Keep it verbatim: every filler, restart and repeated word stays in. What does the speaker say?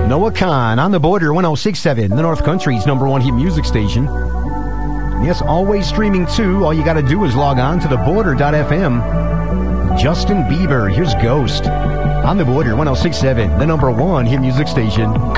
Noah Khan on the Border, one oh six point seven, the North Country's number one hit music station. Yes, always streaming too. All you got to do is log on to the border dot f m. Justin Bieber, here's Ghost on the Border, one oh six point seven, the number one hit music station.